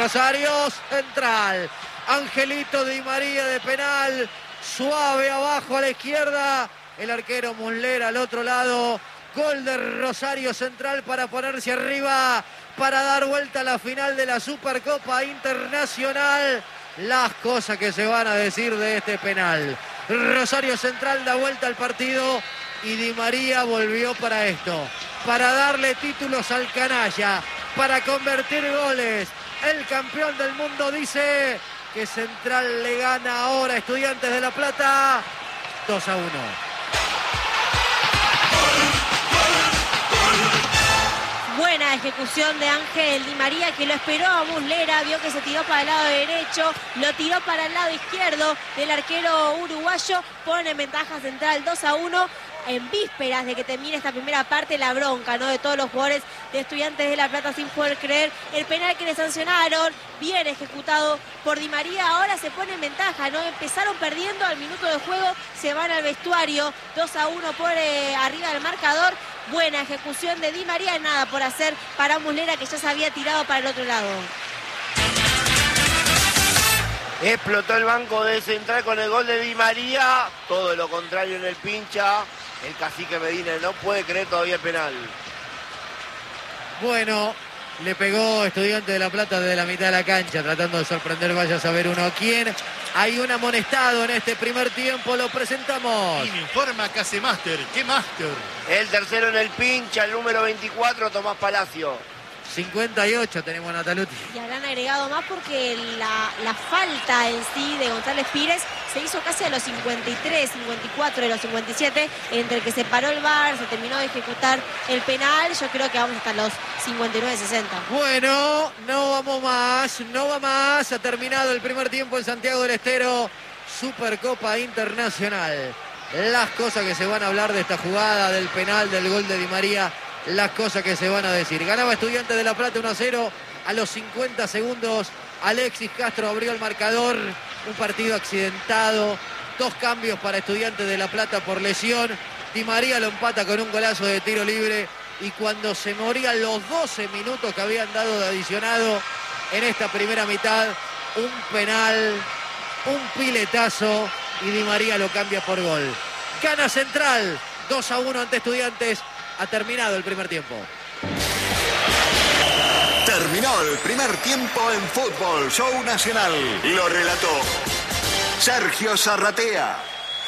Rosario Central. Angelito Di María de penal. Suave abajo a la izquierda. El arquero Muslera al otro lado. Gol de Rosario Central para ponerse arriba, para dar vuelta a la final de la Supercopa Internacional. Las cosas que se van a decir de este penal. Rosario Central da vuelta al partido y Di María volvió para esto, para darle títulos al canalla, para convertir goles. El campeón del mundo dice que Central le gana ahora a Estudiantes de La Plata 2-1. Buena ejecución de Ángel Di María, que lo esperó a Muslera, vio que se tiró para el lado derecho, lo tiró para el lado izquierdo del arquero uruguayo, pone en ventaja Central 2-1. En vísperas de que termine esta primera parte, la bronca, ¿no?, de todos los jugadores de Estudiantes de La Plata sin poder creer el penal que le sancionaron, bien ejecutado por Di María. Ahora se pone en ventaja, ¿no? Empezaron perdiendo al minuto de juego, se van al vestuario, 2-1 por arriba del marcador. Buena ejecución de Di María, nada por hacer para Muslera, que ya se había tirado para el otro lado. Explotó el banco de Central con el gol de Di María, todo lo contrario en el pincha. El cacique Medina no puede creer todavía el penal. Bueno, le pegó Estudiante de La Plata desde la mitad de la cancha, tratando de sorprender, vaya a saber uno quién. Hay un amonestado en este primer tiempo, lo presentamos. Y me informa Casemaster, ¿qué máster? El tercero en el pincha, el número 24, Tomás Palacio. 58 tenemos a Nataluti. Y habrán agregado más porque la falta en sí de González Pires se hizo casi a los 53, 54 de los 57, entre el que se paró el VAR, se terminó de ejecutar el penal. Yo creo que vamos hasta los 59, 60. Bueno, no vamos más, no va más. Ha terminado el primer tiempo en Santiago del Estero, Supercopa Internacional. Las cosas que se van a hablar de esta jugada, del penal, del gol de Di María, las cosas que se van a decir. Ganaba Estudiantes de La Plata 1-0 a los 50 segundos. Alexis Castro abrió el marcador. Un partido accidentado. 2 cambios para Estudiantes de La Plata por lesión. Di María lo empata con un golazo de tiro libre. Y cuando se morían los 12 minutos que habían dado de adicionado en esta primera mitad, un penal, un piletazo y Di María lo cambia por gol. Gana Central 2-1 ante Estudiantes. Ha terminado el primer tiempo. Terminó el primer tiempo en Fútbol Show Nacional. Lo relató Sergio Zarratea.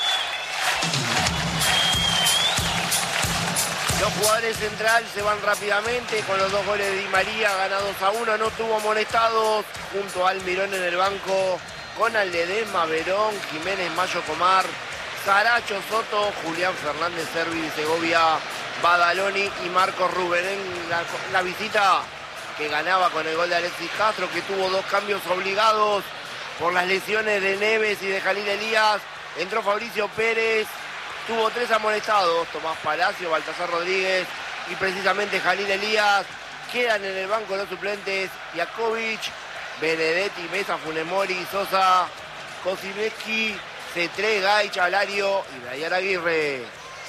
Los jugadores Central se van rápidamente con los 2 goles de Di María, gana 2-1, no tuvo amonestados, junto a Almirón en el banco, con Ledesma, Verón, Jiménez, Mayo, Comar, Saracho, Soto, Julián Fernández, Servi, Segovia, Badaloni y Marcos Rubén. En la visita que ganaba con el gol de Alexis Castro, que tuvo 2 cambios obligados por las lesiones de Neves y de Jalil Elías. Entró Fabricio Pérez, tuvo 3 amonestados, Tomás Palacio, Baltasar Rodríguez y precisamente Jalil Elías. Quedan en el banco los suplentes Jakovic, Benedetti, Mesa, Funemori, Sosa, Kosineski, C3, Gay, Chalario y Brian Aguirre.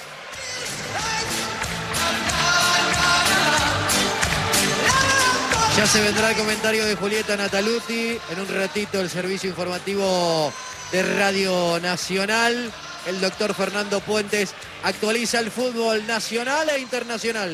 Ya se vendrá el comentario de Julieta Nataluti. En un ratito el servicio informativo de Radio Nacional. El doctor Fernando Puentes actualiza el fútbol nacional e internacional.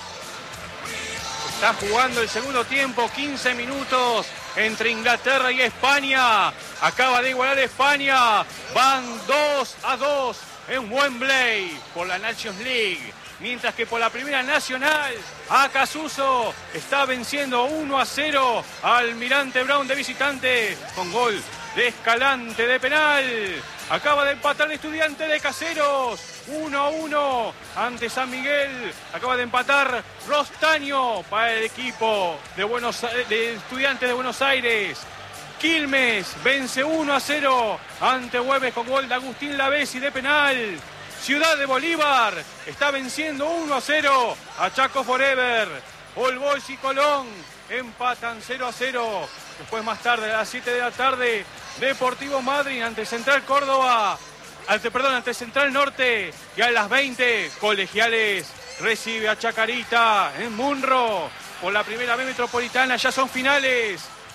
Está jugando el segundo tiempo, 15 minutos entre Inglaterra y España. Acaba de igualar España. Van 2-2 en Wembley por la Nations League. Mientras que por la Primera Nacional, Acasuso está venciendo 1-0 al Almirante Brown de visitante con gol de Escalante de penal. Acaba de empatar el Estudiante de Caseros, 1-1 ante San Miguel. Acaba de empatar Rostaño para el equipo de Estudiantes de Buenos Aires. Quilmes vence 1-0 ante Güemes con gol de Agustín Lavesi de penal. Ciudad de Bolívar está venciendo 1-0 a Chaco Forever. All Boys y Colón empatan 0-0. Después, más tarde, a las 7 de la tarde, Deportivo Madryn ante Central Córdoba. Ante Central Norte. Y a las 20, Colegiales recibe a Chacarita en Munro. Por la Primera B Metropolitana ya son finales.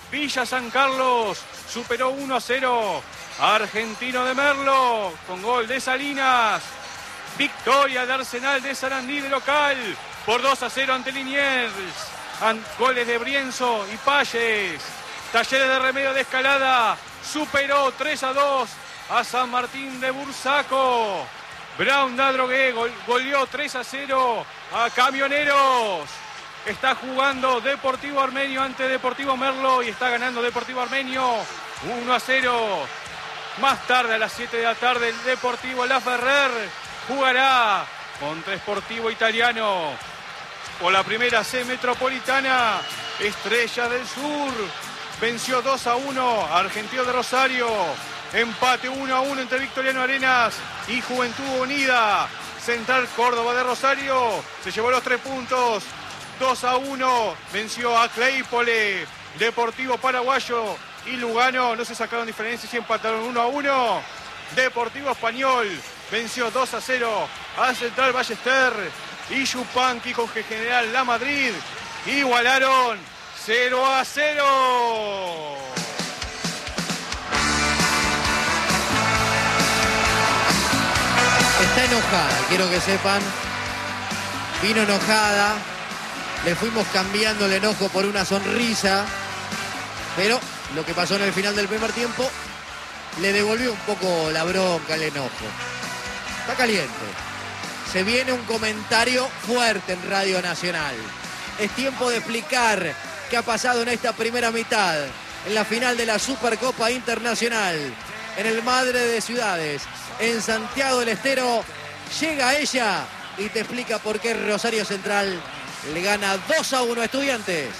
Villa San Carlos superó 1-0 a Argentino de Merlo con gol de Salinas. Victoria de Arsenal de Sarandí de local por 2-0 ante Liniers. Goles de Brienzo y Palles. Talleres de Remedio de Escalada superó 3-2 a San Martín de Bursaco. Brown de Adrogué goleó 3-0 a Camioneros. Está jugando Deportivo Armenio ante Deportivo Merlo y está ganando Deportivo Armenio 1-0. Más tarde, a las 7 de la tarde, el Deportivo Laferrer jugará contra Sportivo Italiano. Por la primera C Metropolitana, Estrella del Sur venció 2-1 a Argentino de Rosario. Empate 1-1 entre Victoriano Arenas y Juventud Unida. Central Córdoba de Rosario se llevó los 3 puntos. 2-1 venció a Claypole. Deportivo Paraguayo y Lugano no se sacaron diferencias y empataron 1-1. Deportivo Español venció 2-0 a Central Ballester. Y Yupanqui con General La Madrid igualaron 0-0. Está enojada, quiero que sepan. Vino enojada. Le fuimos cambiando el enojo por una sonrisa. Pero lo que pasó en el final del primer tiempo le devolvió un poco la bronca, el enojo. Está caliente. Se viene un comentario fuerte en Radio Nacional. Es tiempo de explicar qué ha pasado en esta primera mitad. En la final de la Supercopa Internacional. En el Madre de Ciudades. En Santiago del Estero. Llega ella y te explica por qué Rosario Central le gana 2-1 a Estudiantes.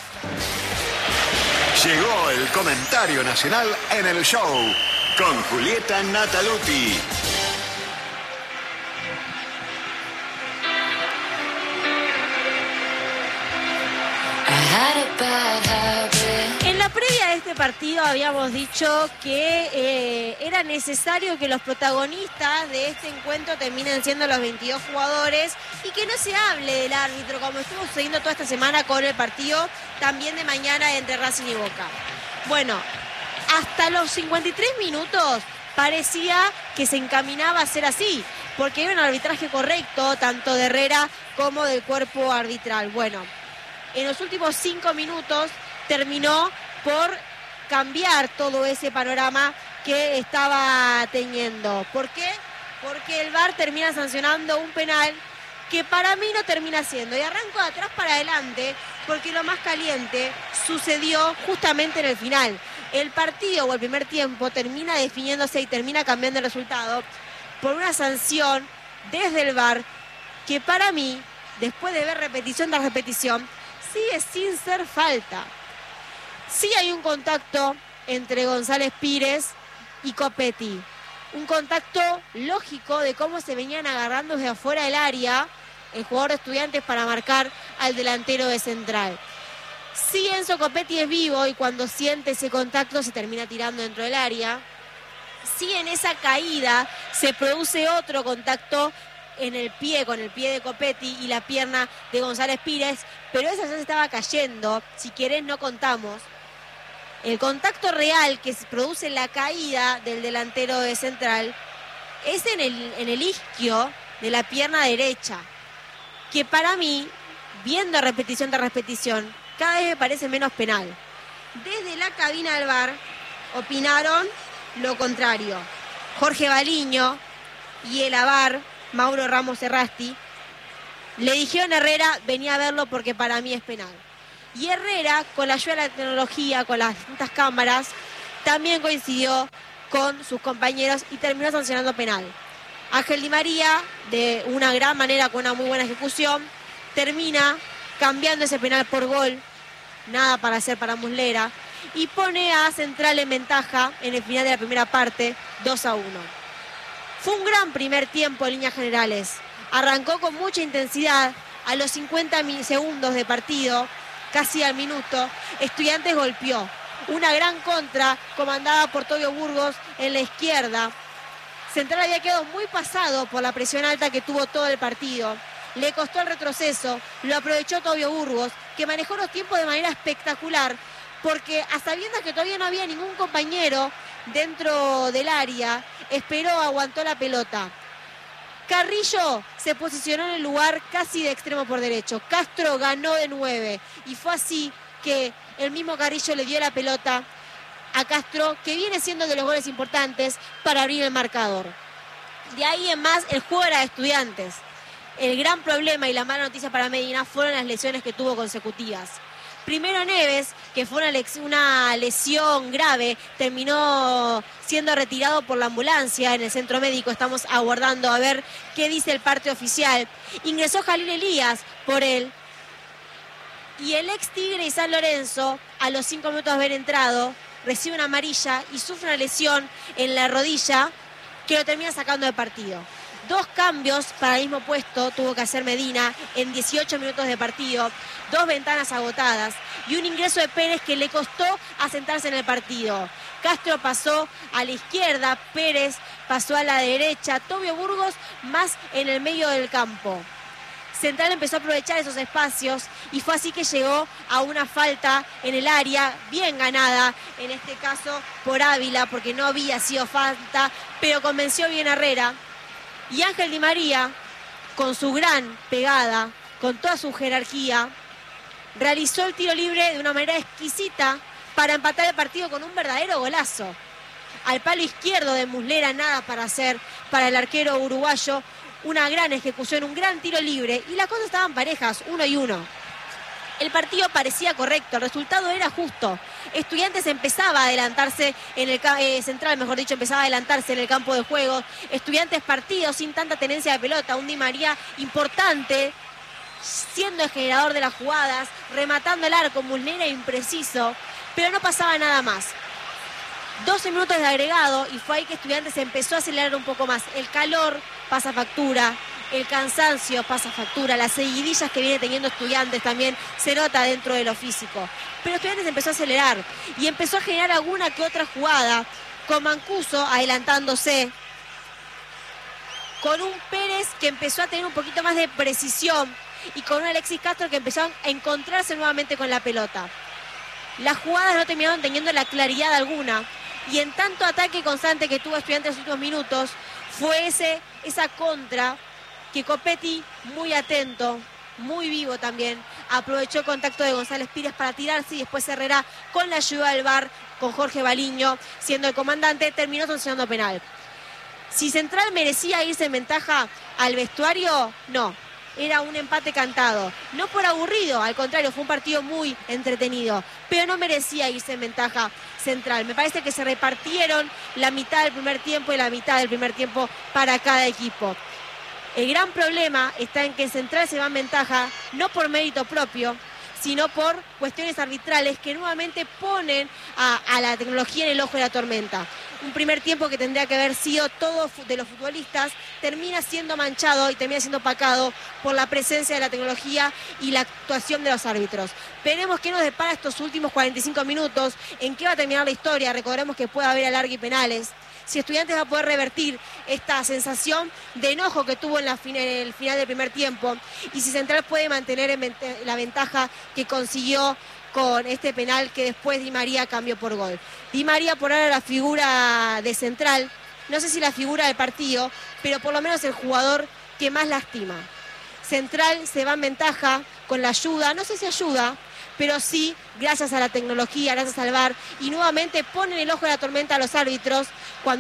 Llegó el comentario nacional en el show con Julieta Nataluti. En la previa de este partido habíamos dicho que era necesario que los protagonistas de este encuentro terminen siendo los 22 jugadores y que no se hable del árbitro, como estuvo sucediendo toda esta semana con el partido también de mañana entre Racing y Boca. Bueno, hasta los 53 minutos parecía que se encaminaba a ser así, porque era un arbitraje correcto, tanto de Herrera como del cuerpo arbitral. Bueno, en los últimos 5 minutos terminó por cambiar todo ese panorama que estaba teniendo. ¿Por qué? Porque el VAR termina sancionando un penal que para mí no termina siendo. Y arranco de atrás para adelante porque lo más caliente sucedió justamente en el final. El partido o el primer tiempo termina definiéndose y termina cambiando el resultado por una sanción desde el VAR que para mí, después de ver repetición tras repetición, sigue sin ser falta. Sí hay un contacto entre González Pires y Copetti. Un contacto lógico de cómo se venían agarrando desde afuera del área el jugador de Estudiantes para marcar al delantero de Central. Sí, Enzo Copetti es vivo y cuando siente ese contacto se termina tirando dentro del área. Sí, en esa caída se produce otro contacto en el pie, con el pie de Copetti y la pierna de González Pires, pero esa ya se estaba cayendo. Si querés no contamos. El contacto real que se produce en la caída del delantero de Central es en el isquio de la pierna derecha, que para mí, viendo repetición tras repetición, cada vez me parece menos penal. Desde la cabina del VAR opinaron lo contrario. Jorge Baliño y el AVAR, Mauro Ramos Errasti, le dijeron a Herrera, venía a verlo porque para mí es penal. Y Herrera, con la ayuda de la tecnología, con las distintas cámaras, también coincidió con sus compañeros y terminó sancionando penal. Ángel Di María, de una gran manera, con una muy buena ejecución, termina cambiando ese penal por gol, nada para hacer para Muslera, y pone a Central en ventaja en el final de la primera parte, 2-1. Fue un gran primer tiempo en líneas generales. Arrancó con mucha intensidad. A los 50 segundos de partido, casi al minuto, Estudiantes golpeó. Una gran contra comandada por Tobio Burgos en la izquierda. Central había quedado muy pasado por la presión alta que tuvo todo el partido. Le costó el retroceso, lo aprovechó Tobio Burgos, que manejó los tiempos de manera espectacular, porque a sabiendas que todavía no había ningún compañero dentro del área, esperó, aguantó la pelota. Carrillo se posicionó en el lugar casi de extremo por derecho. Castro ganó de 9 y fue así que el mismo Carrillo le dio la pelota a Castro, que viene siendo de los goles importantes para abrir el marcador. De ahí en más, el juego era de Estudiantes. El gran problema y la mala noticia para Medina fueron las lesiones que tuvo consecutivas. Primero Neves, que fue una lesión grave, terminó siendo retirado por la ambulancia en el centro médico. Estamos aguardando a ver qué dice el parte oficial. Ingresó Jalil Elías por él. Y el ex Tigre y San Lorenzo, a los 5 minutos de haber entrado, recibe una amarilla y sufre una lesión en la rodilla que lo termina sacando de partido. 2 cambios para el mismo puesto tuvo que hacer Medina en 18 minutos de partido, 2 ventanas agotadas y un ingreso de Pérez que le costó asentarse en el partido. Castro pasó a la izquierda, Pérez pasó a la derecha, Tobio Burgos más en el medio del campo. Central empezó a aprovechar esos espacios y fue así que llegó a una falta en el área, bien ganada, en este caso por Ávila, porque no había sido falta, pero convenció bien a Herrera. Y Ángel Di María, con su gran pegada, con toda su jerarquía, realizó el tiro libre de una manera exquisita para empatar el partido con un verdadero golazo. Al palo izquierdo de Muslera, nada para hacer para el arquero uruguayo. Una gran ejecución, un gran tiro libre y las cosas estaban parejas, 1-1. El partido parecía correcto, el resultado era justo. Estudiantes empezaba a adelantarse en el Central, mejor dicho, empezaba a adelantarse en el campo de juego. Estudiantes partido sin tanta tenencia de pelota, un Di María importante, siendo el generador de las jugadas, rematando el arco, Muslera impreciso, pero no pasaba nada más. 12 minutos de agregado y fue ahí que Estudiantes empezó a acelerar un poco más. El calor pasa factura, el cansancio pasa factura, las seguidillas que viene teniendo Estudiantes también se nota dentro de lo físico. Pero Estudiantes empezó a acelerar y empezó a generar alguna que otra jugada, con Mancuso adelantándose, con un Pérez que empezó a tener un poquito más de precisión y con un Alexis Castro que empezó a encontrarse nuevamente con la pelota. Las jugadas no terminaron teniendo la claridad alguna. Y en tanto ataque constante que tuvo Estudiantes en los últimos minutos, fue esa contra que Copetti, muy atento, muy vivo también, aprovechó el contacto de González Pires para tirarse y después Herrera, con la ayuda del VAR, con Jorge Baliño, siendo el comandante, terminó sancionando penal. Si Central merecía irse en ventaja al vestuario, no. Era un empate cantado, no por aburrido, al contrario, fue un partido muy entretenido, pero no merecía irse en ventaja Central. Me parece que se repartieron la mitad del primer tiempo y la mitad del primer tiempo para cada equipo. El gran problema está en que Central se va en ventaja, no por mérito propio, sino por cuestiones arbitrales que nuevamente ponen a la tecnología en el ojo de la tormenta. Un primer tiempo que tendría que haber sido todo de los futbolistas, termina siendo manchado y termina siendo opacado por la presencia de la tecnología y la actuación de los árbitros. Veremos qué nos depara estos últimos 45 minutos, en qué va a terminar la historia. Recordemos que puede haber alargue y penales. Si Estudiantes va a poder revertir esta sensación de enojo que tuvo en el final del primer tiempo y si Central puede mantener la ventaja que consiguió con este penal que después Di María cambió por gol. Di María por ahora la figura de Central, no sé si la figura del partido, pero por lo menos el jugador que más lastima. Central se va en ventaja con la ayuda, no sé si ayuda, pero sí gracias a la tecnología, gracias al VAR, y nuevamente ponen el ojo de la tormenta a los árbitros cuando